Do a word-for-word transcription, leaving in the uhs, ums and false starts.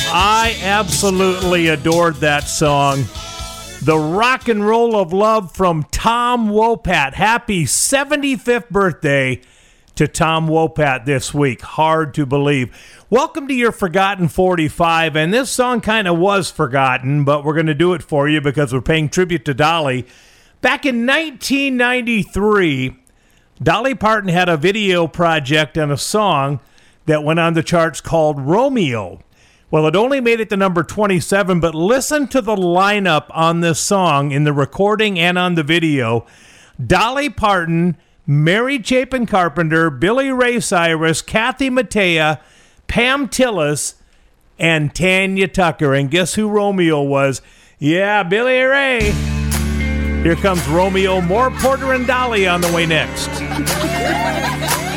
I absolutely adored that song. The Rock and Roll of Love from Tom Wopat. Happy seventy-fifth birthday to Tom Wopat this week. Hard to believe. Welcome to your Forgotten forty-five, and this song kind of was forgotten, but we're going to do it for you because we're paying tribute to Dolly. Back in nineteen ninety-three, Dolly Parton had a video project and a song that went on the charts called Romeo. Well, it only made it to number twenty-seven, but listen to the lineup on this song in the recording and on the video. Dolly Parton, Mary Chapin Carpenter, Billy Ray Cyrus, Kathy Mattea, Pam Tillis, and Tanya Tucker. And guess who Romeo was? Yeah, Billy Ray. Here comes Romeo. More Porter and Dolly on the way next.